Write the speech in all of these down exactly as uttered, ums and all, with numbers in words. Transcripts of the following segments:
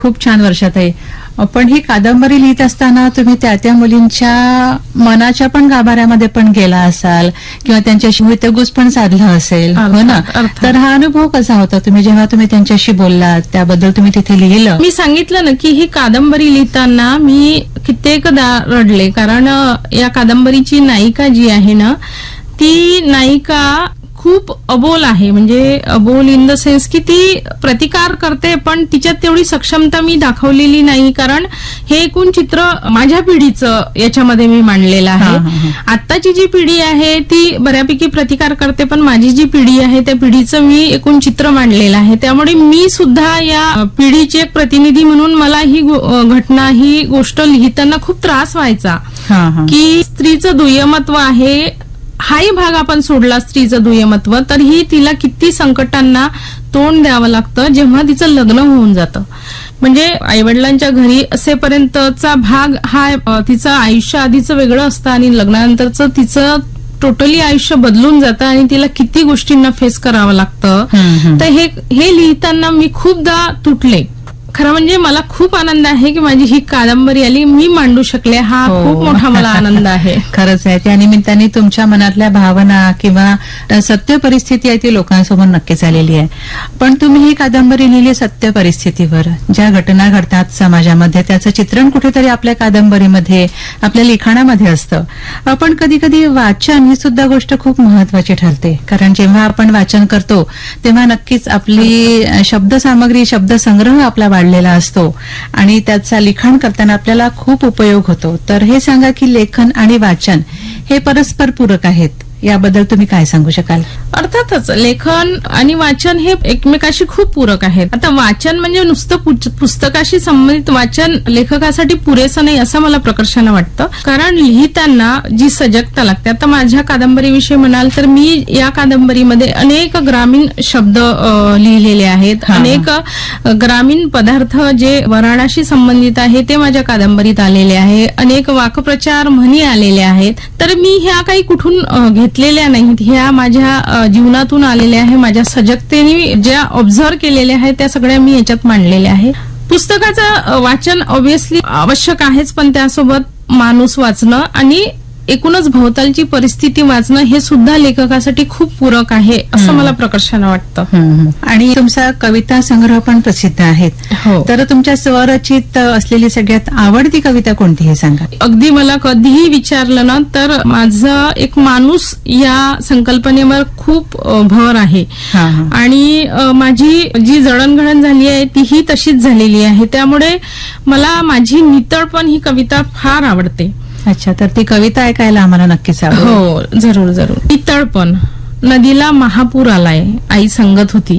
खूप छान वर्षाताई. पण ही कादंबरी लिहित असताना तुम्ही त्या त्या मुलींच्या मनाच्या पण गाभाऱ्यामध्ये पण गेला असाल किंवा त्यांच्याशी हितगुज पण साधलं असेल, हो ना? अर्थात. तर हा अनुभव कसा होता तुम्ही जेव्हा तुम्ही त्यांच्याशी बोललात, त्याबद्दल तुम्ही तिथे लिहिलं? मी सांगितलं ना की ही कादंबरी लिहिताना मी कित्येकदा रडले, कारण अ, या कादंबरीची नायिका जी आहे ना, ती नायिका खूप अबोल आहे. म्हणजे अबोल इन द सेन्स की ती प्रतिकार करते, पण तिच्यात तेवढी सक्षमता मी दाखवलेली नाही, कारण हे एकूण चित्र माझ्या पिढीचं याच्यामध्ये मी मांडलेलं आहे. हा, हा, हा. आत्ताची जी पिढी आहे ती बऱ्यापैकी प्रतिकार करते, पण माझी जी पिढी आहे त्या पिढीचं मी एकूण चित्र मांडलेलं आहे. त्यामुळे मी सुद्धा या पिढीचे एक प्रतिनिधी म्हणून मला ही गो- घटना ही गोष्ट लिहिताना खूप त्रास व्हायचा हा, हा. की स्त्रीचं दुय्यमत्व आहे. हाही भाग आपण सोडला स्त्रीचं दुय्यमत्व, तरीही तिला किती संकटांना तोंड द्यावं लागतं जेव्हा तिचं लग्न होऊन जातं. म्हणजे आईवडिलांच्या घरी असेपर्यंतचा भाग हा अ, तिचं आयुष्य आधीचं वेगळं असतं आणि लग्नानंतरचं तिचं टोटली आयुष्य बदलून जातं आणि तिला किती गोष्टींना फेस करावं लागतं. हम्म, हम्म. तर हे हे लिहिताना मी खूपदा तुटले. खरं म्हणजे मला खूप आनंद आहे की माझी ही कादंबरी आली, मी मांडू शकले. हा हो. खूप मोठा मला आनंद आहे. खरंच आहे. त्या निमित्ताने तुमच्या मनातल्या भावना किंवा सत्य परिस्थिती आहे ती लोकांसमोर नक्कीच आलेली आहे. पण तुम्ही ही कादंबरी लिहिली सत्य परिस्थितीवर, ज्या घटना घडतात समाजामध्ये त्याचं चित्रण कुठेतरी आपल्या कादंबरीमध्ये, आपल्या लिखाणामध्ये असतं. पण कधी कधी वाचन ही सुद्धा गोष्ट खूप महत्वाची ठरते, कारण जेव्हा आपण वाचन करतो तेव्हा नक्कीच आपली शब्दसामग्री, शब्दसंग्रह आपला वाढलेला असतो आणि त्याचा लिखाण करताना आपल्याला खूप उपयोग होतो. तर हे सांगा की लेखन आणि वाचन हे परस्पर पूरक आहेत, याबद्दल तुम्ही काय सांगू शकाल? अर्थातच लेखन आणि वाचन हे एकमेकाशी खूप पूरक आहेत. आता वाचन म्हणजे नुसतं पुच- पुस्तकाशी संबंधित वाचन लेखकासाठी पुरेसं नाही असं मला प्रकर्षानं वाटतं, कारण लिहिताना जी सजगता लागते. आता माझ्या कादंबरीविषयी म्हणाल तर मी या कादंबरीमध्ये अनेक ग्रामीण शब्द अ, लिहिलेले आहेत. हा. अनेक अ, ग्रामीण पदार्थ जे वराडाशी संबंधित आहे ते माझ्या कादंबरीत आलेले आहे. अनेक वाक्प्रचार म्हणी आलेले आहेत. तर मी ह्या काही कुठून अ, घेतलेल्या नाहीत, ह्या माझ्या अ, जीवनातून आलेल्या आहे. माझ्या सजगतेने ज्या ऑब्झर्व केलेल्या आहेत त्या सगळ्या मी याच्यात मांडलेल्या आहे. पुस्तकाचं अ, वाचन ऑब्व्हियसली आवश्यक आहेच, पण त्यासोबत माणूस वाचणं आणि एकूणच भोवतालची परिस्थिती वाचणं हे सुद्धा लेखकासाठी खूप पूरक आहे असं हम्म. मला प्रकर्षानं वाटतं. हम्म. आणि तुमचा कविता संग्रह पण प्रसिद्ध आहेत. हो. तर तुमच्या स्वरचित असलेली सगळ्यात आवडती कविता कोणती हे सांगा? अगदी मला कधीही विचारलं ना तर माझं एक माणूस या संकल्पनेवर खूप अ, भर आहे. हा, हा. आणि अ, माझी जी जडणघडण झाली आहे तीही तशीच झालेली आहे. त्यामुळे मला माझी नितळपण ही कविता फार आवडते. अच्छा, तर ती कविता ऐकायला आम्हाला नक्कीच आवडेल. हो, जरूर जरूर. नितळपण. नदीला महापूर आलाय, आई सांगत होती.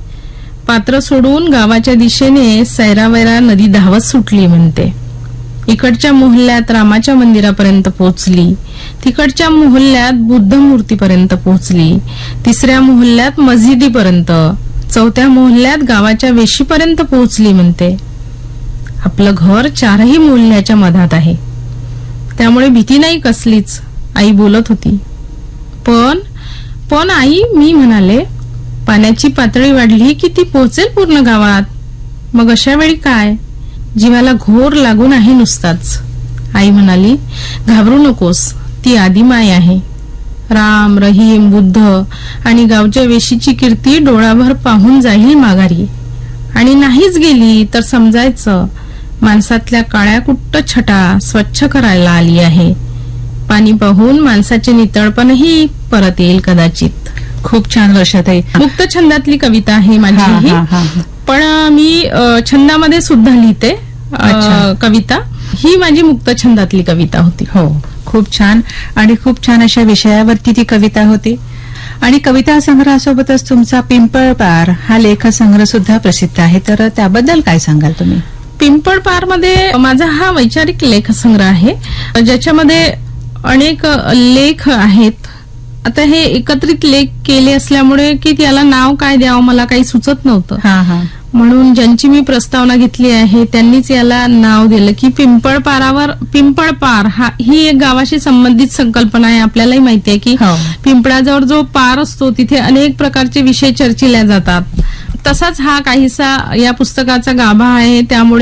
पात्र सोडून गावाच्या दिशेने सैरावैरा नदी धावत सुटली म्हणते. इकडच्या मोहल्ल्यात रामाच्या मंदिरापर्यंत पोहोचली, तिकडच्या मोहल्ल्यात बुद्ध मूर्तीपर्यंत पोहोचली, तिसऱ्या मोहल्ल्यात मस्जिदीपर्यंत, चौथ्या मोहल्ल्यात गावाच्या वेशीपर्यंत पोहोचली म्हणते. आपलं घर चारही मोहल्ल्याच्या मधात आहे, त्यामुळे भीती नाही कसलीच, आई बोलत होती. पण पण आई, मी म्हणाले, पाण्याची पातळी वाढली की ती पोहोचेल पूर्ण गावात. मग अशा वेळी काय? जीवाला घोर लागून आहे नुसताच. आई म्हणाली, घाबरू नकोस, ती आदिमाय आहे. राम, रहीम, बुद्ध आणि गावच्या वेशीची कीर्ती डोळाभर पाहून जाईल माघारी. आणि नाहीच गेली तर समजायचं माणसातल्या काळ्या कुट्ट छटा स्वच्छ करायला आली आहे. पाणी पाहून माणसाचे नितळपणही परत येईल कदाचित. खूप छान वर्षाताई. मुक्त छंदातली कविता आहे माझी हा, ही. हा, हा, हा. पण अ, मी अ, छंदामध्ये सुद्धा लिहिते अ, अच्छा. कविता. ही माझी मुक्त छंदातली कविता होती. हो, खूप छान. आणि खूप छान अशा विषयावरती ती कविता होती. आणि कविता संग्रहासोबतच तुमचा पिंपळपार हा लेखसंग्रह सुद्धा प्रसिद्ध आहे, तर त्याबद्दल काय सांगाल तुम्ही? पिंपळपारमध्ये माझा हा वैचारिक लेखसंग्रह आहे, ज्याच्यामध्ये अनेक लेख आहेत. आता हे एकत्रित लेख केले असल्यामुळे की त्याला नाव काय द्यावं मला काही सुचत नव्हतं. हा, हा. म्हणून ज्यांची मी प्रस्तावना घेतली आहे त्यांनीच याला नाव दिलं की पिंपळपारावर. पिंपळपार हा ही एक गावाशी संबंधित संकल्पना आहे. आपल्यालाही माहिती आहे की हो. पिंपळाजवळ जो पार असतो तिथे अनेक प्रकारचे विषय चर्चिले जातात. तसाच हा काहीसा या पुस्तकाचा गाभा आहे. त्यामुळे